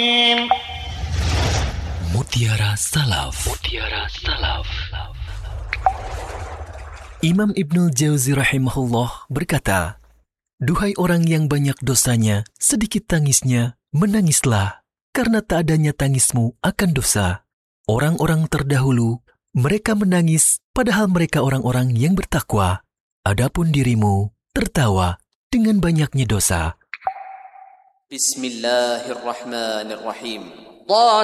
Mutiara Salaf. Mutiara Salaf. Imam Ibnul Jauzi rahimahullah berkata, "Duhai orang yang banyak dosanya, sedikit tangisnya, menangislah, karena tak adanya tangismu akan dosa. Orang-orang terdahulu, mereka menangis, padahal mereka orang-orang yang bertakwa. Adapun dirimu, tertawa dengan banyaknya dosa." Bismillahirrahmanirrahim.